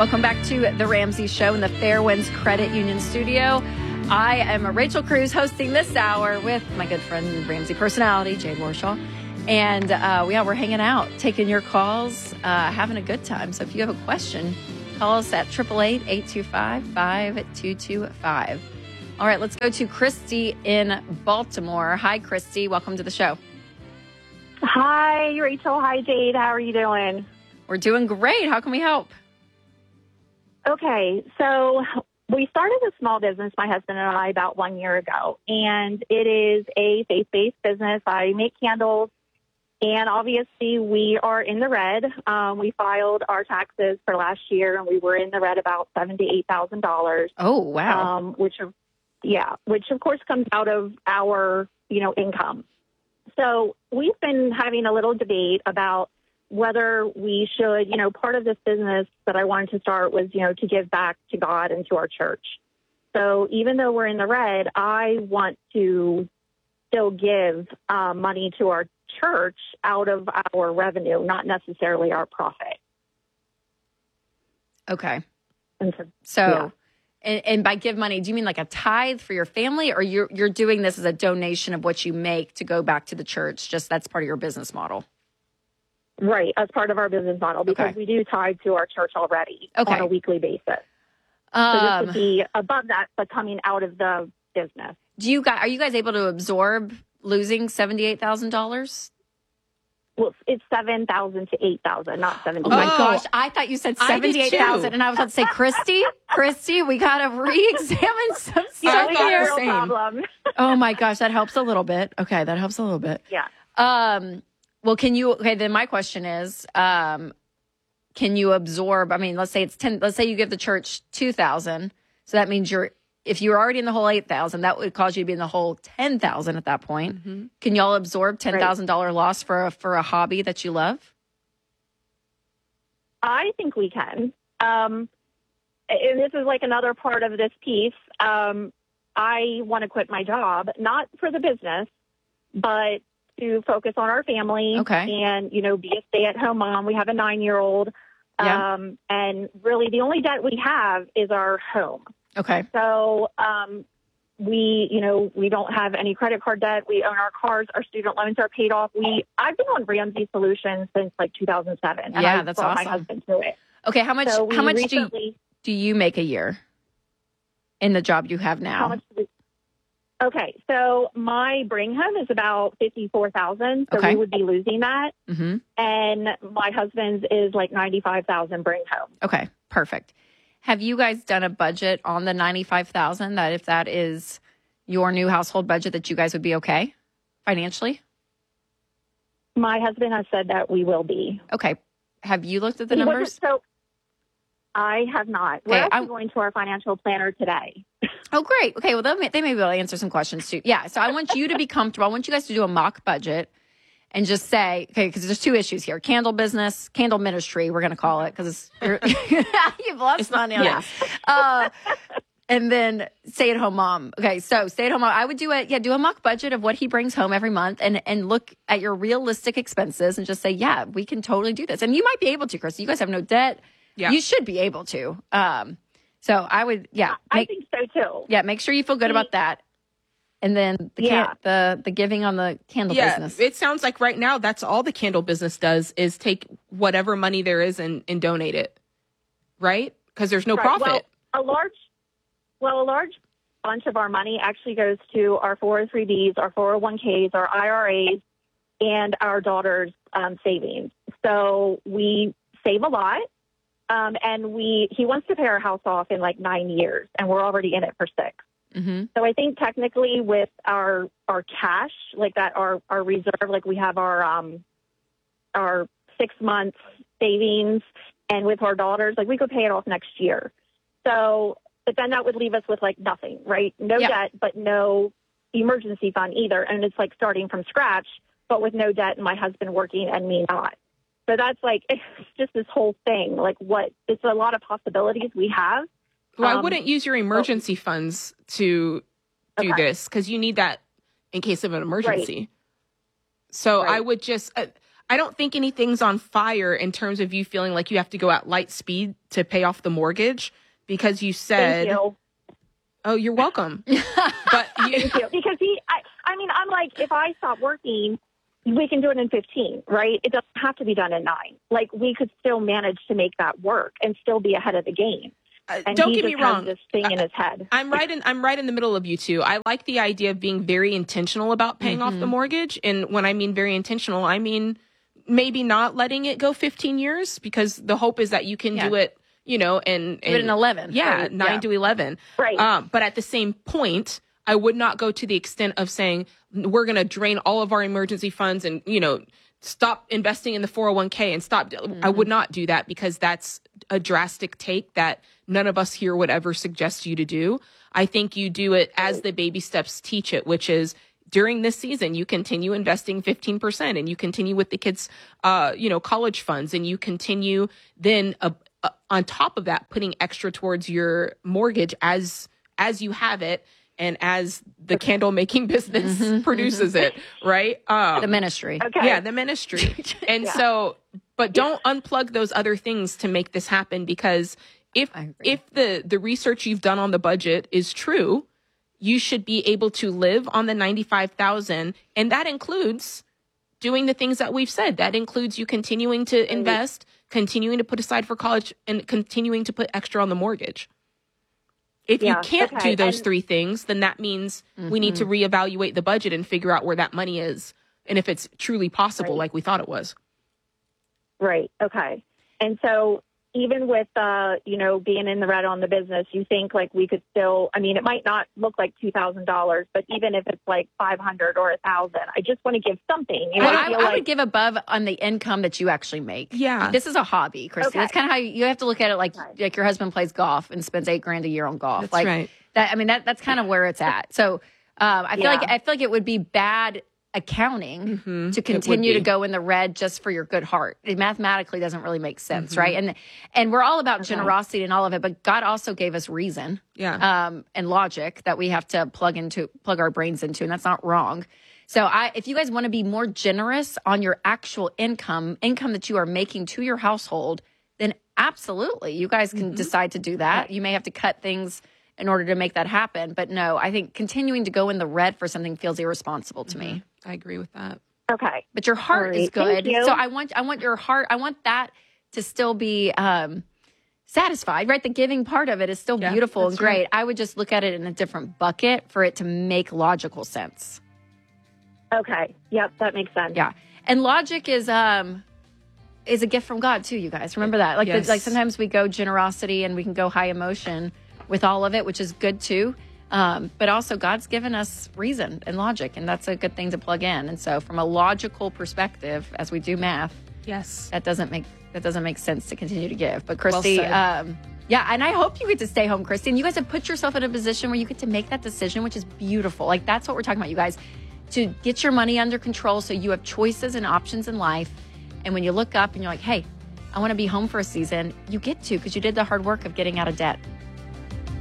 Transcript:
Welcome back to The Ramsey Show in the Fairwinds Credit Union studio. I am Rachel Cruz hosting this hour with my good friend, Ramsey personality, Jay Warshaw. And we're hanging out, taking your calls, having a good time. So if you have a question, call us at 888-825-5225. All right, let's go to Christy in Baltimore. Hi, Christy. Welcome to the show. Hi, Rachel. Hi, Jade. How are you doing? We're doing great. How can we help? Okay, so we started a small business, my husband and I, about 1 year ago, and it is a faith-based business. I make candles, and obviously we are in the red. We filed our taxes for last year, and we were in the red about $7,000 to $8,000. Oh, wow. Which of course comes out of our, income. So we've been having a little debate about whether we should, part of this business that I wanted to start was, to give back to God and to our church. So even though we're in the red, I want to still give money to our church out of our revenue, not necessarily our profit. Okay. And by give money, do you mean like a tithe for your family, or you're doing this as a donation of what you make to go back to the church? Just that's part of your business model. Right, as part of our business model, because we do tithe to our church already on a weekly basis. So this would be above that, but coming out of the business. Are you guys able to absorb losing $78,000? Well, it's 7,000 to 8,000, not 70. Oh my gosh! I thought you said 78,000, and I was about to say, Christy, we gotta re-examine some stuff here. No problem. Oh my gosh, that helps a little bit. Okay, that helps a little bit. Yeah. Well, then my question is, can you absorb, let's say it's 10, let's say you give the church 2,000. So that means if you're already in the whole 8,000, that would cause you to be in the whole 10,000 at that point. Mm-hmm. Can y'all absorb $10,000 loss for a hobby that you love? I think we can. And this is like another part of this piece. I want to quit my job, not for the business, but to focus on our family and, be a stay-at-home mom. We have a 9-year-old. And really the only debt we have is our home. Okay. So we don't have any credit card debt. We own our cars. Our student loans are paid off. I've been on Ramsey Solutions since like 2007. And I that's brought awesome. my husband to it. Okay, how much do you make a year in the job you have now? How much Okay, so my bring home is about $54,000, so we would be losing that. Mm-hmm. And my husband's is like $95,000 bring home. Okay, perfect. Have you guys done a budget on the $95,000? That if that is your new household budget, that you guys would be okay financially? My husband has said that we will be. Okay. Have you looked at the numbers? I have not. We're actually going to our financial planner today. Oh, great. Okay, well, they may be able to answer some questions too. Yeah, so I want you to be comfortable. I want you guys to do a mock budget and just say, okay, because there's two issues here. Candle business, candle ministry, we're going to call it, because you've lost money on it. And then stay-at-home mom. Okay, so stay-at-home mom. I would do a mock budget of what he brings home every month and look at your realistic expenses and just say, yeah, we can totally do this. And you might be able to, Chris. You guys have no debt. Yeah. You should be able to. So I would, I think so too. Yeah, make sure you feel good about that. And then the giving on the candle business. It sounds like right now that's all the candle business does is take whatever money there is and donate it, right? Because there's no profit. Well, a large bunch of our money actually goes to our 403Bs, our 401Ks, our IRAs, and our daughter's savings. So we save a lot. And he wants to pay our house off in like 9 years, and we're already in it for 6. Mm-hmm. So I think technically with our cash, like that, our reserve, like we have our 6 months savings, and with our daughters, like we could pay it off next year. So, but then that would leave us with like nothing, right? No debt, but no emergency fund either. And it's like starting from scratch, but with no debt and my husband working and me not. So that's like, it's just this whole thing, like it's a lot of possibilities we have. Well, I wouldn't use your emergency funds to do this, because you need that in case of an emergency. Right. So I would just, I don't think anything's on fire in terms of you feeling like you have to go at light speed to pay off the mortgage because you said, Thank you. "Oh, you're welcome." But Thank you. Because I mean, I'm like, if I stop working, we can do it in 15, right? It doesn't have to be done in 9. Like, we could still manage to make that work and still be ahead of the game. And don't he get me just has wrong. this thing in his head. I'm right in the middle of you two. I like the idea of being very intentional about paying off the mortgage. And when I mean very intentional, I mean maybe not letting it go 15 years because the hope is that you can do it, and Do it in 11. Yeah, right? 9 to 11. Right. But at the same point, I would not go to the extent of saying we're going to drain all of our emergency funds and, stop investing in the 401k and stop. I would not do that because that's a drastic take that none of us here would ever suggest you to do. I think you do it as the baby steps teach it, which is during this season, you continue investing 15% and you continue with the kids, college funds, and you continue then on top of that, putting extra towards your mortgage as you have it. And as the candle making business produces it, right? The ministry. Okay. Yeah, the ministry. And so, but don't unplug those other things to make this happen, because if the research you've done on the budget is true, you should be able to live on the $95,000, and that includes doing the things that we've said. That includes you continuing to invest, continuing to put aside for college, and continuing to put extra on the mortgage. If you can't do those 3 things, then that means we need to reevaluate the budget and figure out where that money is and if it's truly possible like we thought it was. Right. Okay. And so even with, being in the red on the business, you think like we could still, I mean, it might not look like $2,000, but even if it's like 500 or 1,000, I just want to give something. I would give above on the income that you actually make. Yeah. This is a hobby, Christy. Okay. That's kind of how you have to look at it. Like your husband plays golf and spends $8,000 a year on golf. That's like right. that. I mean, that's kind of where it's at. So I feel like it would be bad accounting to continue to go in the red just for your good heart. It mathematically doesn't really make sense, right? And we're all about generosity and all of it, but God also gave us reason, and logic that we have to plug our brains into, and that's not wrong. So if you guys want to be more generous on your actual income that you are making to your household, then absolutely, you guys can decide to do that. You may have to cut things in order to make that happen, but no, I think continuing to go in the red for something feels irresponsible to me. I agree with that. Okay. But your heart is good. Thank you. So I want your heart. I want that to still be satisfied, right? The giving part of it is still beautiful and great. Right. I would just look at it in a different bucket for it to make logical sense. Okay. Yep. That makes sense. Yeah. And logic is a gift from God too, you guys. Remember that. Like, like sometimes we go generosity and we can go high emotion with all of it, which is good too. But also God's given us reason and logic, and that's a good thing to plug in. And so from a logical perspective, as we do math, that doesn't make sense to continue to give. But Christy, and I hope you get to stay home, Christy. And you guys have put yourself in a position where you get to make that decision, which is beautiful. Like that's what we're talking about, you guys, to get your money under control so you have choices and options in life. And when you look up and you're like, hey, I want to be home for a season, you get to, because you did the hard work of getting out of debt.